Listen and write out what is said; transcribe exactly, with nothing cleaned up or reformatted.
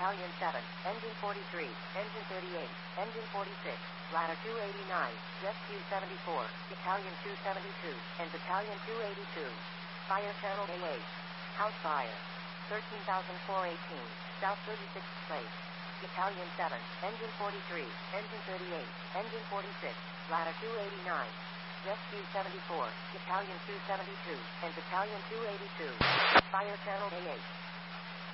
Battalion seven, Engine forty-three, Engine thirty-eight, Engine forty-six, Ladder two eighty-nine, Rescue seventy-four, Battalion two seventy-two, and Battalion two eighty-two. Fire Channel A eight. House fire. thirteen thousand four hundred eighteen, South thirty-sixth Place. Battalion seven, Engine forty-three, Engine thirty-eight, Engine forty-six, Ladder two eighty-nine, Rescue seventy-four, Battalion two seventy-two, and Battalion two eighty-two. Fire Channel A eight.